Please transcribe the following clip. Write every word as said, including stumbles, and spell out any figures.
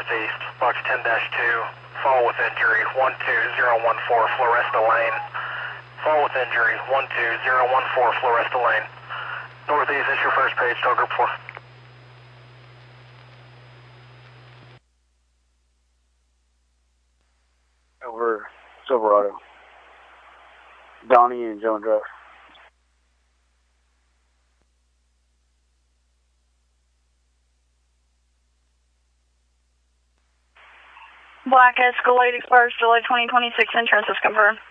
northeast, box ten dash two, fall with injury, one two zero one four Floresta Lane. Fall with injury, one two zero one four Floresta Lane. Northeast, it's your first page, tell group four. Over Silverado. Donnie and Joan Drive. Black Escalade Express, July twenty twenty-six, entrance is confirmed.